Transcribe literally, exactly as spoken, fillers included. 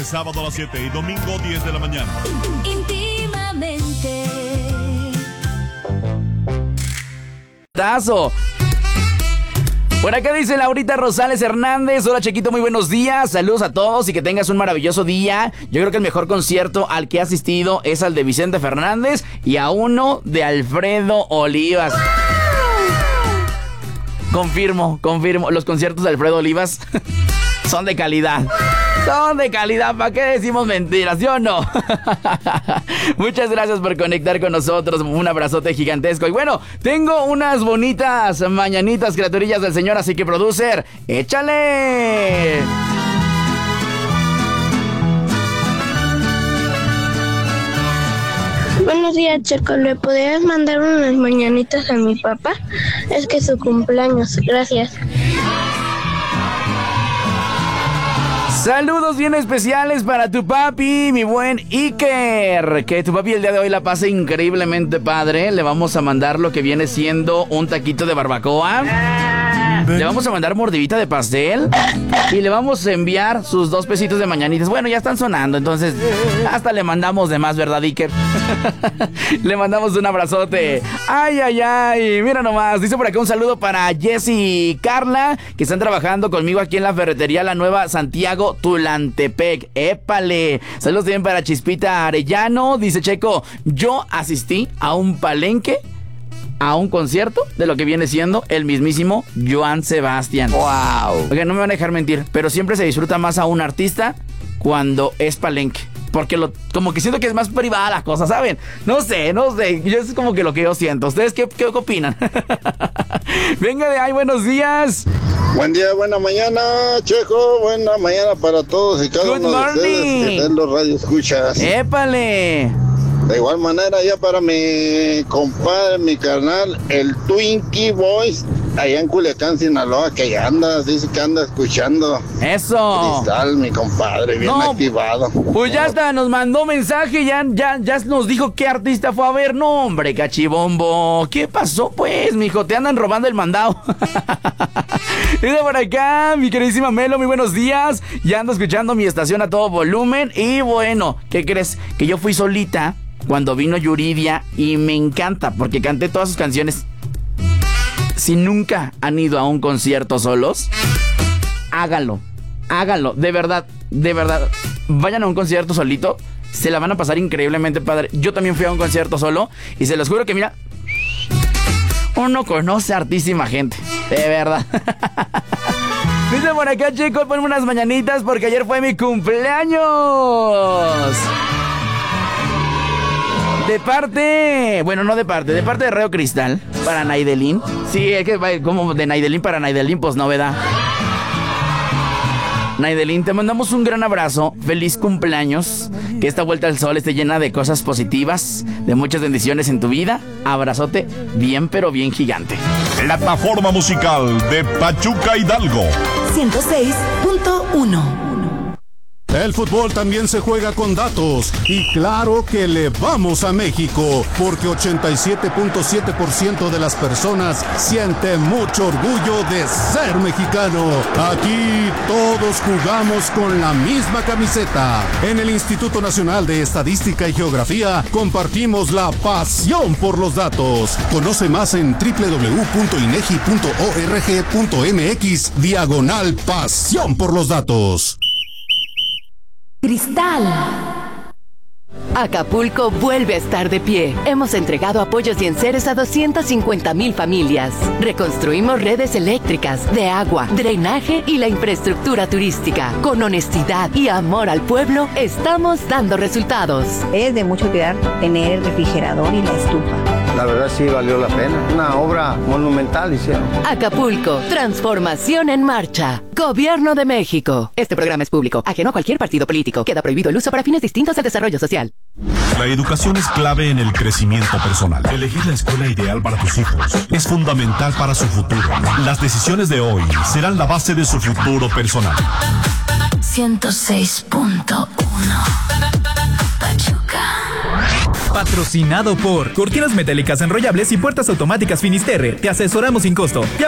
viernes, sábado a las siete y domingo diez de la mañana. Íntimamente. Tazo. Por acá dice Laurita Rosales Hernández. Hola, Chequito, muy buenos días. Saludos a todos y que tengas un maravilloso día. Yo creo que el mejor concierto al que he asistido es al de Vicente Fernández y a uno de Alfredo Olivas. Confirmo, confirmo. Los conciertos de Alfredo Olivas son de calidad. Son de calidad, ¿para qué decimos mentiras? ¿Sí o no? Muchas gracias por conectar con nosotros. Un abrazote gigantesco. Y bueno, tengo unas bonitas mañanitas, criaturillas del Señor. Así que, producer, ¡échale! Buenos días, Checo. ¿Le podrías mandar unas mañanitas a mi papá? Es que es su cumpleaños. Gracias. Saludos bien especiales para tu papi, mi buen Iker. Que tu papi el día de hoy la pase increíblemente padre. Le vamos a mandar lo que viene siendo un taquito de barbacoa. Le vamos a mandar mordidita de pastel. Y le vamos a enviar sus dos pesitos de mañanitas. Bueno, ya están sonando, entonces hasta le mandamos de más, ¿verdad, Iker? Le mandamos un abrazote. Ay, ay, ay. Mira nomás. Dice por acá un saludo para Jessy y Carla, que están trabajando conmigo aquí en la ferretería La Nueva Santiago Tulantepec. ¡Épale! Saludos también para Chispita Arellano. Dice Checo, yo asistí a un palenque, a un concierto de lo que viene siendo el mismísimo Joan Sebastián. ¡Wow! Oigan, no me van a dejar mentir, pero siempre se disfruta más a un artista cuando es palenque. Porque lo, como que siento que es más privada la cosa, ¿saben? No sé, no sé. Yo es como que lo que yo siento. ¿Ustedes qué, qué opinan? Venga de ahí, buenos días. Buen día, buena mañana, Checo. Buena mañana para todos y cada Good uno morning. de ustedes que ven los radioescuchas. ¡Épale! De igual manera, ya para mi compadre, mi carnal, el Twinkie Boys, allá en Culiacán, Sinaloa, que ya anda, dice que anda escuchando. ¡Eso! Cristal, mi compadre, bien No, activado. Pues ya está, nos mandó mensaje, ya, ya, ya nos dijo qué artista fue a ver. No, hombre, cachibombo. ¿Qué pasó, pues, mijo? Te andan robando el mandado. Dice por acá, mi queridísima Melo, muy buenos días. Ya ando escuchando mi estación a todo volumen. Y bueno, ¿qué crees? Que yo fui solita cuando vino Yuridia y me encanta porque canté todas sus canciones. Si nunca han ido a un concierto solos, háganlo, háganlo, de verdad, de verdad. Vayan a un concierto solito, se la van a pasar increíblemente padre. Yo también fui a un concierto solo y se los juro que mira, uno conoce a hartísima gente, de verdad. Dice por acá, chicos, ponme unas mañanitas porque ayer fue mi cumpleaños. De parte, bueno, no de parte, de parte de Reo Cristal para Naidelín. Sí, es que va como de Naidelín para Naidelín, pues novedad. Naidelín, te mandamos un gran abrazo, feliz cumpleaños, que esta vuelta al sol esté llena de cosas positivas, de muchas bendiciones en tu vida. Abrazote bien, pero bien gigante. Plataforma musical de Pachuca Hidalgo. ciento seis punto uno. El fútbol también se juega con datos y claro que le vamos a México porque ochenta y siete punto siete por ciento de las personas siente mucho orgullo de ser mexicano. Aquí todos jugamos con la misma camiseta. En el Instituto Nacional de Estadística y Geografía compartimos la pasión por los datos. Conoce más en doble u doble u doble u punto inegi punto org punto mx diagonal pasión por los datos. Cristal. Acapulco vuelve a estar de pie. Hemos entregado apoyos y enseres a doscientas cincuenta mil familias. Reconstruimos redes eléctricas, de agua, drenaje y la infraestructura turística. Con honestidad y amor al pueblo, estamos dando resultados. Es de mucho cuidar tener el refrigerador y la estufa. La verdad sí valió la pena. Una obra monumental hicieron. Acapulco, transformación en marcha. Gobierno de México. Este programa es público, ajeno a cualquier partido político. Queda prohibido el uso para fines distintos al desarrollo social. La educación es clave en el crecimiento personal. Elegir la escuela ideal para tus hijos es fundamental para su futuro. Las decisiones de hoy serán la base de su futuro personal. ciento seis punto uno. Pachuca. Patrocinado por Cortinas Metálicas Enrollables y Puertas Automáticas Finisterre. Te asesoramos sin costo.